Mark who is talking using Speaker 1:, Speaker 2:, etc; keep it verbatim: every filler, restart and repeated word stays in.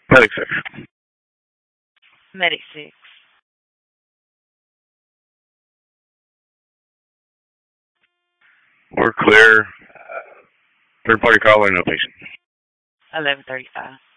Speaker 1: Medic six.
Speaker 2: Medic six.
Speaker 1: We're clear. Uh, third party caller, no patient.
Speaker 2: eleven thirty-five.